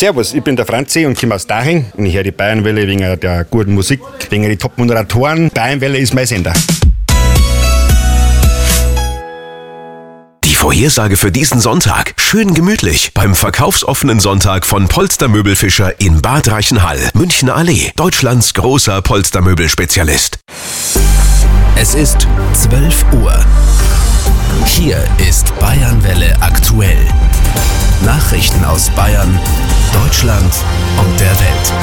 Servus, ich bin der Franzi und komme aus Daching. Und ich höre die Bayernwelle wegen der guten Musik, wegen der Top-Moderatoren. Bayernwelle ist mein Sender. Die Vorhersage für diesen Sonntag. Schön gemütlich beim verkaufsoffenen Sonntag von Polstermöbelfischer in Bad Reichenhall, Münchner Allee, Deutschlands großer Polstermöbelspezialist. Es ist 12 Uhr. Hier ist Bayernwelle aktuell. Nachrichten aus Bayern, Deutschland und der Welt.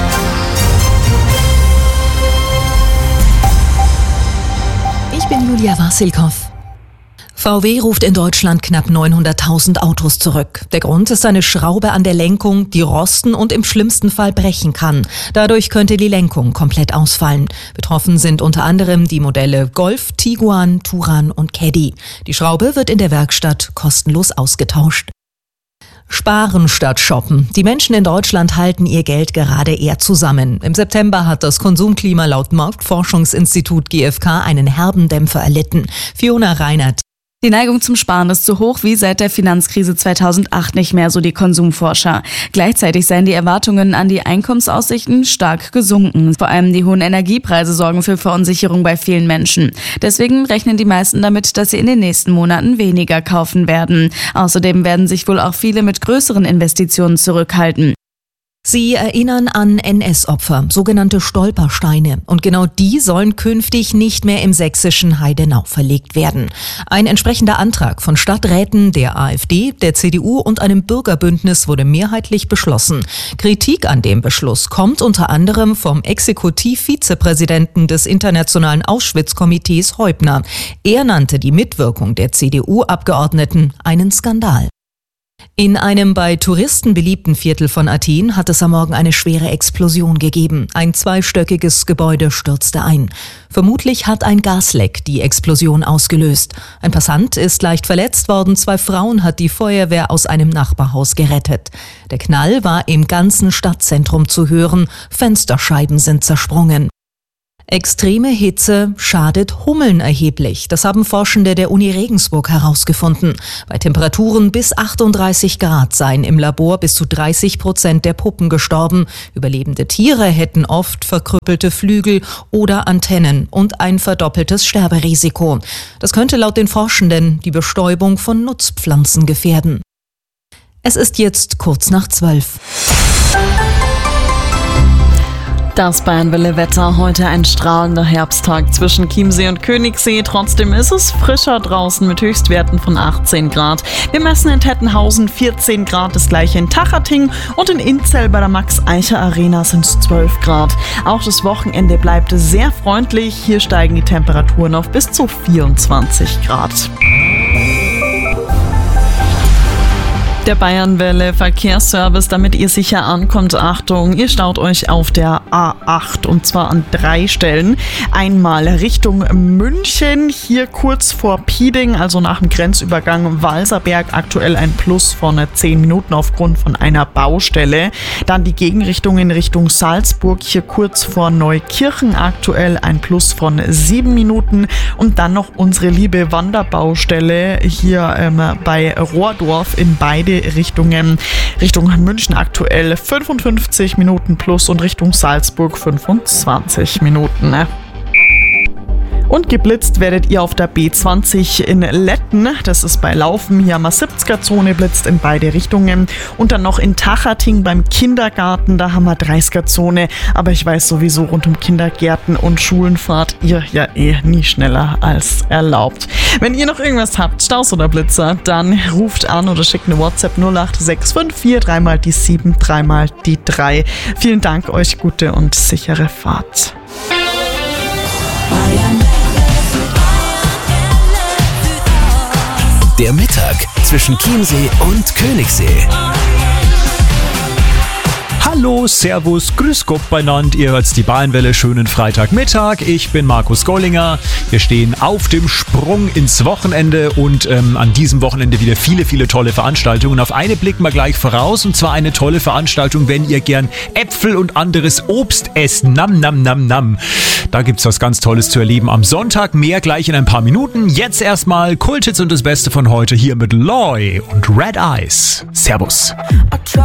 Ich bin Julia Wassilkow. VW ruft in Deutschland knapp 900.000 Autos zurück. Der Grund ist eine Schraube an der Lenkung, die rosten und im schlimmsten Fall brechen kann. Dadurch könnte die Lenkung komplett ausfallen. Betroffen sind unter anderem die Modelle Golf, Tiguan, Touran und Caddy. Die Schraube wird in der Werkstatt kostenlos ausgetauscht. Sparen statt shoppen. Die Menschen in Deutschland halten ihr Geld gerade eher zusammen. Im September hat das Konsumklima laut Marktforschungsinstitut GfK einen herben Dämpfer erlitten. Fiona Reinert. Die Neigung zum Sparen ist so hoch wie seit der Finanzkrise 2008 nicht mehr, so die Konsumforscher. Gleichzeitig seien die Erwartungen an die Einkommensaussichten stark gesunken. Vor allem die hohen Energiepreise sorgen für Verunsicherung bei vielen Menschen. Deswegen rechnen die meisten damit, dass sie in den nächsten Monaten weniger kaufen werden. Außerdem werden sich wohl auch viele mit größeren Investitionen zurückhalten. Sie erinnern an NS-Opfer, sogenannte Stolpersteine. Und genau die sollen künftig nicht mehr im sächsischen Heidenau verlegt werden. Ein entsprechender Antrag von Stadträten, der AfD, der CDU und einem Bürgerbündnis wurde mehrheitlich beschlossen. Kritik an dem Beschluss kommt unter anderem vom Exekutiv-Vizepräsidenten des Internationalen Auschwitz-Komitees Heubner. Er nannte die Mitwirkung der CDU-Abgeordneten einen Skandal. In einem bei Touristen beliebten Viertel von Athen hat es am Morgen eine schwere Explosion gegeben. Ein zweistöckiges Gebäude stürzte ein. Vermutlich hat ein Gasleck die Explosion ausgelöst. Ein Passant ist leicht verletzt worden, 2 Frauen hat die Feuerwehr aus einem Nachbarhaus gerettet. Der Knall war im ganzen Stadtzentrum zu hören, Fensterscheiben sind zersprungen. Extreme Hitze schadet Hummeln erheblich. Das haben Forschende der Uni Regensburg herausgefunden. Bei Temperaturen bis 38 Grad seien im Labor bis zu 30% der Puppen gestorben. Überlebende Tiere hätten oft verkrüppelte Flügel oder Antennen und ein verdoppeltes Sterberisiko. Das könnte laut den Forschenden die Bestäubung von Nutzpflanzen gefährden. Es ist jetzt kurz nach 12. Das Bayernwelle-Wetter, heute ein strahlender Herbsttag zwischen Chiemsee und Königssee. Trotzdem ist es frischer draußen mit Höchstwerten von 18 Grad. Wir messen in Tettenhausen 14 Grad, das gleiche in Tachating und in Inzell bei der Max-Eicher-Arena sind es 12 Grad. Auch das Wochenende bleibt sehr freundlich. Hier steigen die Temperaturen auf bis zu 24 Grad. Der Bayernwelle Verkehrsservice, damit ihr sicher ankommt. Achtung, ihr staut euch auf der A8 und zwar an 3 Stellen. Einmal Richtung München, hier kurz vor Pieding, also nach dem Grenzübergang Walserberg, aktuell ein Plus von 10 Minuten aufgrund von einer Baustelle. Dann die Gegenrichtung in Richtung Salzburg, hier kurz vor Neukirchen, aktuell ein Plus von 7 Minuten. Und dann noch unsere liebe Wanderbaustelle hier bei Rohrdorf in beide Richtungen. Richtung München aktuell 55 Minuten plus und Richtung Salzburg 25 Minuten. Und geblitzt werdet ihr auf der B20 in Letten. Das ist bei Laufen. Hier haben wir 70er-Zone, blitzt in beide Richtungen. Und dann noch in Tachating beim Kindergarten. Da haben wir 30er-Zone. Aber ich weiß sowieso, rund um Kindergärten und Schulen fahrt ihr ja nie schneller als erlaubt. Wenn ihr noch irgendwas habt, Staus oder Blitzer, dann ruft an oder schickt eine WhatsApp 08654 3 mal die 7, 3 mal die 3. Vielen Dank euch, gute und sichere Fahrt. Der Mittag zwischen Chiemsee und Königssee. Hallo, Servus, Grüß Gott beieinander. Ihr hört die Bayernwelle, schönen Freitagmittag. Ich bin Markus Gollinger. Wir stehen auf dem Sprung ins Wochenende und an diesem Wochenende wieder viele tolle Veranstaltungen. Auf eine blicken wir gleich voraus und zwar eine tolle Veranstaltung, wenn ihr gern Äpfel und anderes Obst esst. Nam, nam, nam, nam. Da gibt's was ganz Tolles zu erleben am Sonntag. Mehr gleich in ein paar Minuten. Jetzt erstmal Kulthits und das Beste von heute hier mit Loy und Red Eyes. Servus.